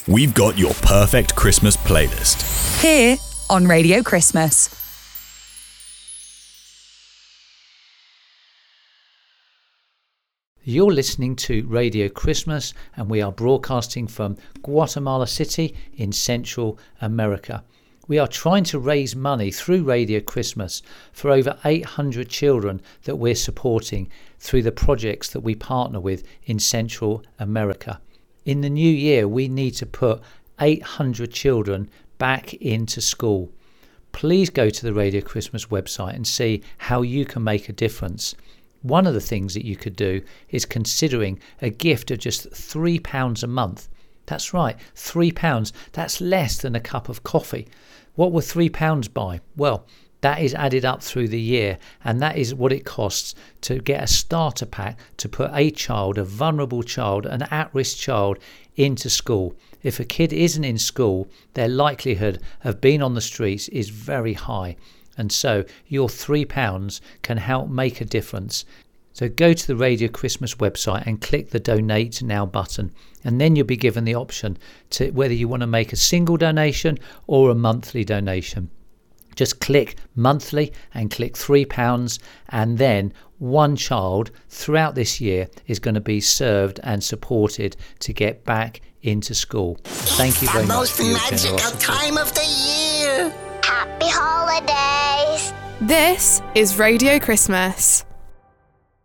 we've got your perfect Christmas playlist. Here on Radio Christmas. You're listening to Radio Christmas, and we are broadcasting from Guatemala City in Central America. We are trying to raise money through Radio Christmas for over 800 children that we're supporting through the projects that we partner with in Central America. In the new year, we need to put 800 children back into school. Please go to the Radio Christmas website and see how you can make a difference. One of the things that you could do is considering a gift of just £3 a month. That's right, £3. That's less than a cup of coffee. What will £3 buy? Well, that is added up through the year, and that is what it costs to get a starter pack to put a child, a vulnerable child, an at-risk child into school. If a kid isn't in school, their likelihood of being on the streets is very high. And so your £3 can help make a difference. So go to the Radio Christmas website and click the Donate Now button. And then you'll be given the option to whether you want to make a single donation or a monthly donation. Just click monthly and click £3, and then one child throughout this year is going to be served and supported to get back into school. Thank you very much for your generosity. It's the most magical time of the year. Happy holidays! This is Radio Christmas.